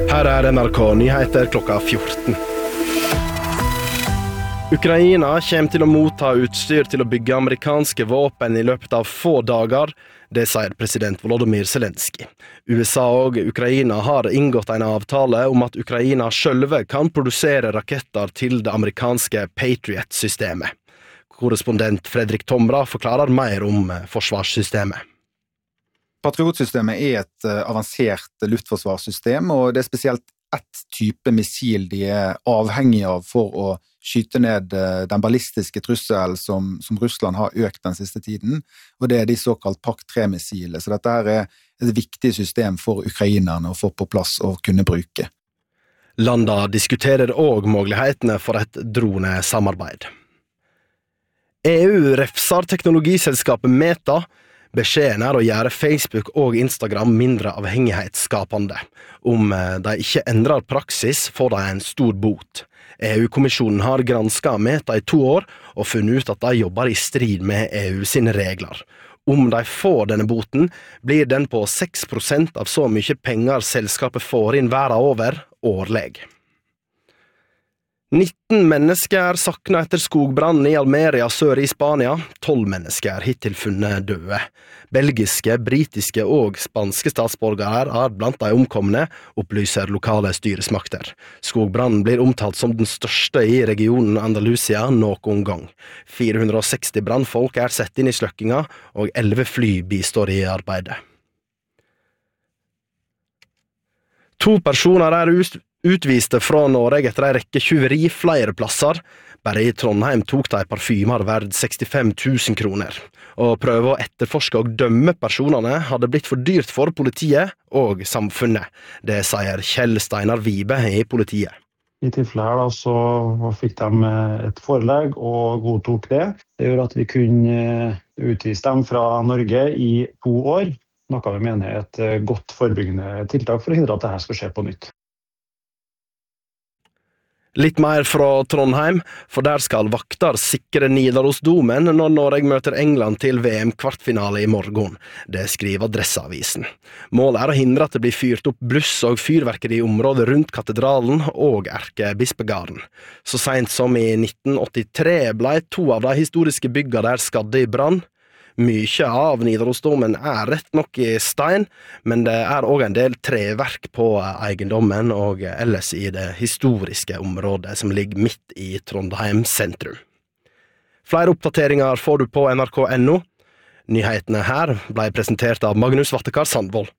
Her NRK Nyheter klokka 14. Ukraina kommer til å motta utstyr til å bygge amerikanske våpen i løpet av få dager, det sier president Volodymyr Zelensky. USA og Ukraina har inngått en avtale om at Ukraina selve kan produsere raketter til det amerikanske Patriot-systemet. Korrespondent Fredrik Tomra forklarer mer om forsvarssystemet. Patriot-systemet et avansert luftforsvarssystem, og det spesielt ett type missil de avhengig av for å skyte ned den ballistiske trussel som Russland har økt den siste tiden, og det de såkalt PAK-3-missiler. Så dette her et viktig system for ukrainerne å få på plass og kunne bruke. Landa diskuterer også mulighetene for et dronesamarbeid. EU refser teknologiselskapet Meta. Beskjeden å gjøre Facebook og Instagram mindre avhengighetsskapende. Om de ikke endrer praksis, får de en stor bot. EU-kommisjonen har gransket Meta i 2 år og funnet ut at de jobber i strid med EU sine regler. Om de får denne boten, blir den på 6% av så mye penger selskapet får inn verden over årlig. 19 mennesker sakna etter skogbrannen i Almeria sør i Spania. 12 mennesker hittil funnet døde. Belgiske, britiske og spanske statsborgere er blant de omkomne, opplyser lokale styresmakter. Skogbrannen blir omtalt som den største i regionen Andalusia noen gang. 460 brannfolk satt inn i sløkkinga, og 11 fly bistår i arbeidet. 2 personer utviste fra Norge etter en rekke tjuveri flere plasser. Bare i Trondheim tok de parfymer verd 65 000 kroner. Å prøve å etterforske og dømme personene hadde blitt for dyrt for politiet og samfunnet. Det sier Kjell Steinar Vibe i politiet. I tilfellet her så fikk de et forelegg og godtok det. Det gjør at vi kunne utvise dem fra Norge i 2 år. Noe vi mener er et godt forebyggende tiltak for å hindre at dette skal skje på nytt. Litt mer fra Trondheim, for der skal vakter sikre Nidarosdomen når Norge møter England til VM-kvartfinale i morgen. Det skriver Adresseavisen. Målet å hindre at det blir fyrt opp bluss og fyrverkeri i området rundt katedralen og erkebispegården. Så sent som i 1983 ble 2 av de historiske bygga der skadde i brann. Mykje av Nidarosdomen rett nok i stein, men det også en del treverk på eiendommen og ellers i det historiske området som ligger midt i Trondheim sentrum. Flere oppdateringer får du på nrk.no. Nyhetene her ble presentert av Magnus Vattekar Sandvold.